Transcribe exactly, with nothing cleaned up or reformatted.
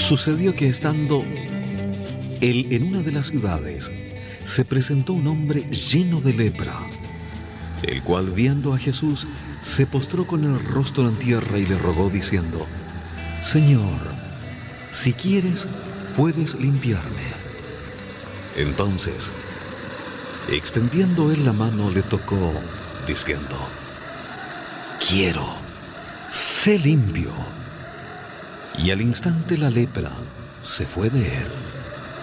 Sucedió que estando él en una de las ciudades, se presentó un hombre lleno de lepra, el cual, viendo a Jesús, se postró con el rostro en tierra y le rogó diciendo: Señor, si quieres, puedes limpiarme. Entonces, extendiendo él la mano, le tocó, diciendo: Quiero, sé limpio. Y al instante la lepra se fue de él.